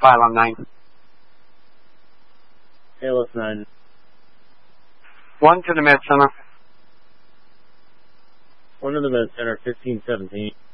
Pylon 9. ALS 9. 1 to the med center. 1 to the med center, 1517.